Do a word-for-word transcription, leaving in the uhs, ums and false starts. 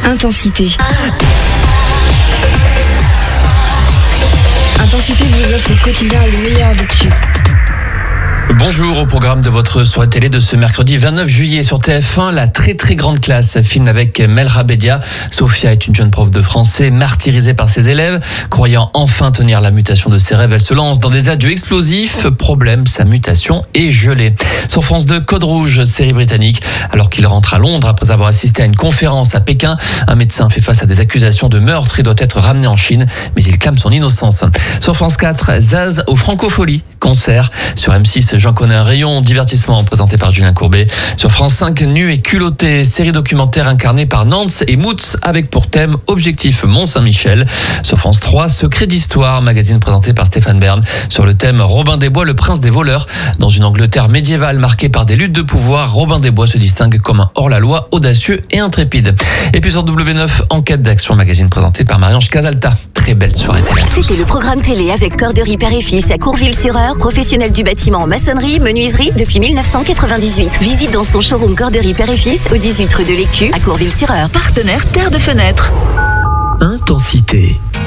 Intensité. Intensité vous offre au quotidien le meilleur des tubes. Bonjour, au programme de votre soirée télé de ce mercredi vingt-neuf juillet sur T F un, La très très grande classe, film avec Melra Bédia. Sophia est une jeune prof de français martyrisée par ses élèves. Croyant enfin tenir la mutation de ses rêves, elle se lance dans des adieux explosifs. Problème, sa mutation est gelée. Sur France deux, Code Rouge, série britannique. Alors qu'il rentre à Londres après avoir assisté à une conférence à Pékin, un médecin fait face à des accusations de meurtre et doit être ramené en Chine, mais il clame son innocence. Sur France quatre, Zaz aux Francopholies, concert. Sur M six, J'en connais un rayon, divertissement présenté par Julien Courbet. Sur France cinq, Nu et culotté, série documentaire incarnée par Nance et Moutz avec pour thème Objectif Mont-Saint-Michel. Sur France trois, Secret d'histoire, magazine présenté par Stéphane Bern sur le thème Robin des Bois, le prince des voleurs. Dans une Angleterre médiévale marquée par des luttes de pouvoir, Robin des Bois se distingue comme un hors-la-loi audacieux et intrépide. Et puis sur W neuf, Enquête d'action, magazine présenté par Marie-Ange Casalta. Très belle soirée télé. C'était le programme télé avec Corderie Père et Fils à Courville-sur-Eure, professionnel du bâtiment en maçonnerie, menuiserie depuis mille neuf cent quatre-vingt-dix-huit. Visite dans son showroom Corderie Père et Fils au dix-huit rue de l'Écu à Courville-sur-Eure. Partenaire Terre de Fenêtre. Intensité.